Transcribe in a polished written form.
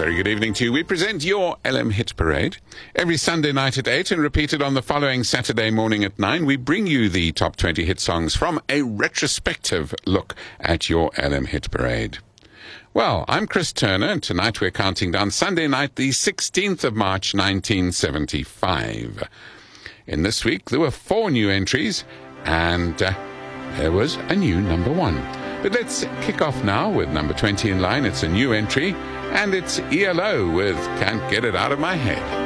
Very good evening to you. We present your LM Hit Parade. Every Sunday night at 8 and repeated on the following Saturday morning at 9, we bring you the top 20 hit songs from a retrospective look at your LM Hit Parade. Well, I'm Chris Turner, and tonight we're counting down Sunday night, the 16th of March, 1975. In this week, there were 4 new entries, and there was a new number 1. But let's kick off now with number 20 in line. It's a new entry, and it's ELO with Can't Get It Out of My Head.